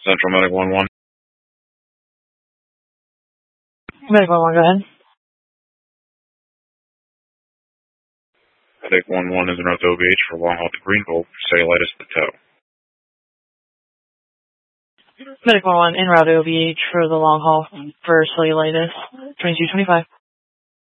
Central Medic 1-1. Medic 1-1, go ahead. Medic 1-1 is in North OVH for long haul to Greenville, cellulitis to toe. Medic 1-1 en route to OVH for the long haul for cellulitis, 2225.